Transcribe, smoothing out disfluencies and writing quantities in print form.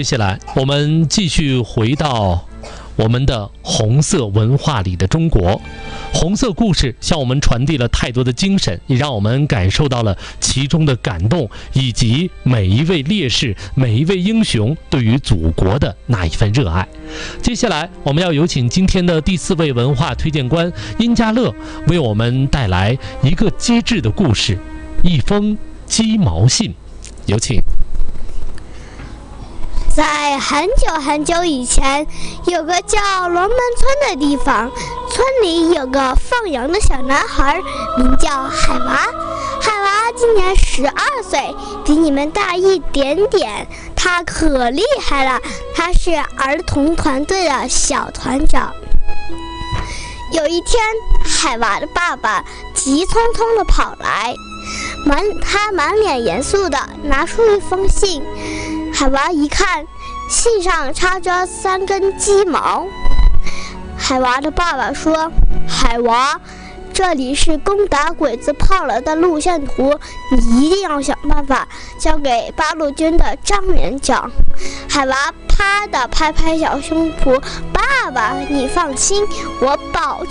接下来我们继续回到我们的红色文化里的中国。红色故事向我们传递了太多的精神，也让我们感受到了其中的感动，以及每一位烈士、每一位英雄对于祖国的那一份热爱。接下来我们要有请今天的第4位文化推荐官殷家乐为我们带来一个机智的故事，一封鸡毛信。有请。 在很久很久以前，有个叫龙门村的地方，村里有个放羊的小男孩，名叫海娃。海娃今年12岁，比你们大一点点。他可厉害了，他是儿童团队的小团长。有一天，海娃的爸爸急匆匆地跑来，他满脸严肃地拿出一封信。海娃一看，信上插着3根鸡毛。海娃的爸爸说：“海娃，这里是攻打鬼子炮了的路线图，你一定要想办法交给八路军的张连长。”海娃啪地拍拍小胸脯：“爸爸，你放心，我保证